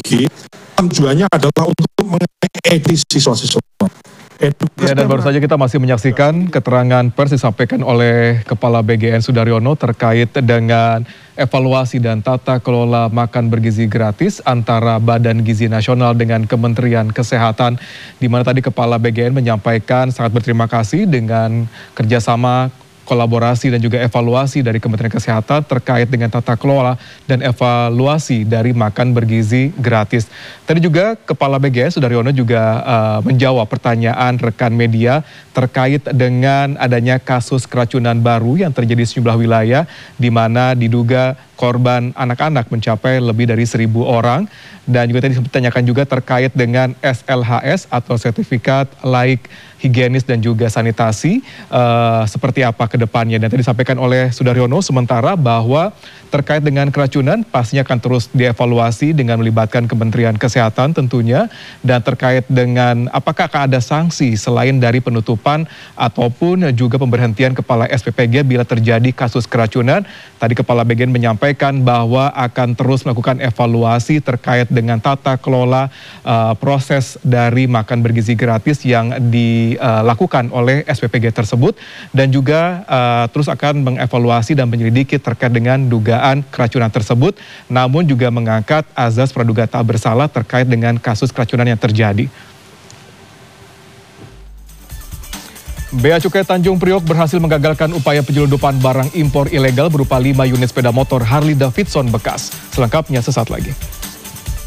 teknologi, tujuannya adalah untuk mengedukasi siswa-siswa. Ya, dan baru saja kita masih menyaksikan keterangan pers disampaikan oleh Kepala BGN Sudaryono terkait dengan evaluasi dan tata kelola makan bergizi gratis antara Badan Gizi Nasional dengan Kementerian Kesehatan, di mana tadi Kepala BGN menyampaikan sangat berterima kasih dengan kerjasama, kolaborasi dan juga evaluasi dari Kementerian Kesehatan terkait dengan tata kelola dan evaluasi dari makan bergizi gratis. Tadi juga Kepala BGN Sudaryono juga menjawab pertanyaan rekan media terkait dengan adanya kasus keracunan baru yang terjadi di sejumlah wilayah, di mana diduga korban anak-anak mencapai lebih dari 1.000 orang. Dan juga tadi ditanyakan juga terkait dengan SLHS atau sertifikat laik higienis dan juga sanitasi, seperti apa ke depannya. Dan tadi disampaikan oleh Sudaryono sementara bahwa terkait dengan keracunan pastinya akan terus dievaluasi dengan melibatkan Kementerian Kesehatan tentunya, dan terkait dengan apakah akan ada sanksi selain dari penutupan ataupun juga pemberhentian kepala SPPG bila terjadi kasus keracunan. Tadi Kepala BGN menyampaikan bahwa akan terus melakukan evaluasi terkait dengan tata kelola proses dari makan bergizi gratis yang dilakukan oleh SPPG tersebut, dan juga terus akan mengevaluasi dan menyelidiki terkait dengan dugaan keracunan tersebut, namun juga mengangkat azas praduga tak bersalah terkait dengan kasus keracunan yang terjadi. Bea Cukai Tanjung Priok berhasil menggagalkan upaya penyelundupan barang impor ilegal berupa 5 unit sepeda motor Harley Davidson bekas. Selengkapnya sesaat lagi.